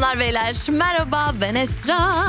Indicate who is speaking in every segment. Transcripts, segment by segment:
Speaker 1: Hanımlar beyler merhaba, ben Esra.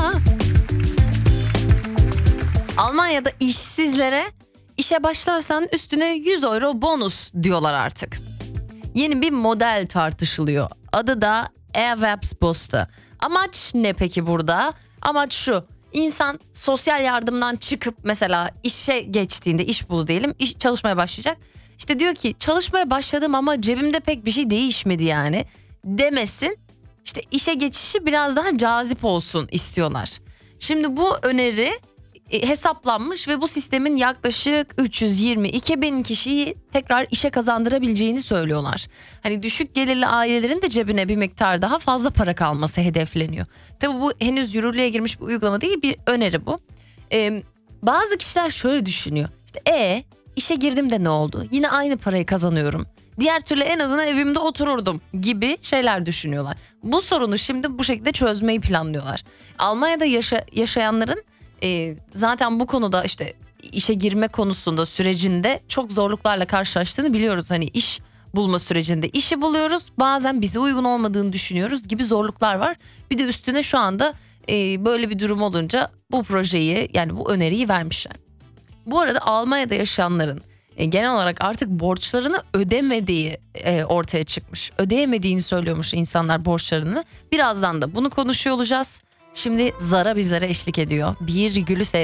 Speaker 1: Almanya'da işsizlere işe başlarsan üstüne 100 euro bonus diyorlar artık. Yeni bir model tartışılıyor. Adı da Erwerbsbooster. Amaç ne peki burada? Amaç şu: İnsan sosyal yardımdan çıkıp mesela işe geçtiğinde, iş bulu diyelim, çalışmaya başlayacak. İşte diyor ki çalışmaya başladım ama cebimde pek bir şey değişmedi yani demesin. İşte işe geçişi biraz daha cazip olsun istiyorlar. Şimdi bu öneri hesaplanmış ve bu sistemin yaklaşık 322 bin kişiyi tekrar işe kazandırabileceğini söylüyorlar. Hani düşük gelirli ailelerin de cebine bir miktar daha fazla para kalması hedefleniyor. Tabii bu henüz yürürlüğe girmiş bir uygulama değil, bir öneri bu. Bazı kişiler şöyle düşünüyor. İşte işe girdim de ne oldu? Yine aynı parayı kazanıyorum. Diğer türlü en azından evimde otururdum gibi şeyler düşünüyorlar. Bu sorunu şimdi bu şekilde çözmeyi planlıyorlar. Almanya'da yaşayanların zaten bu konuda, işte işe girme konusunda, sürecinde çok zorluklarla karşılaştığını biliyoruz. Hani iş bulma sürecinde işi buluyoruz, bazen bize uygun olmadığını düşünüyoruz gibi zorluklar var. Bir de üstüne şu anda böyle bir durum olunca bu projeyi, yani bu öneriyi vermişler. Bu arada Almanya'da yaşayanların genel olarak artık borçlarını ödemediği ortaya çıkmış. Ödeyemediğini söylüyormuş insanlar borçlarını. Birazdan da bunu konuşuyor olacağız. Şimdi Zara bizlere eşlik ediyor. Bir gülü sev.